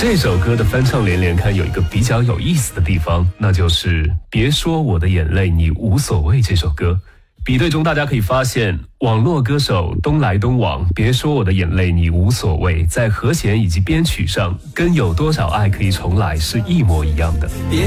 这首歌的翻唱连连看有一个比较有意思的地方，那就是别说我的眼泪你无所谓这首歌。比对中大家可以发现，网络歌手东来东往别说我的眼泪你无所谓，在和弦以及编曲上跟有多少爱可以重来是一模一样的。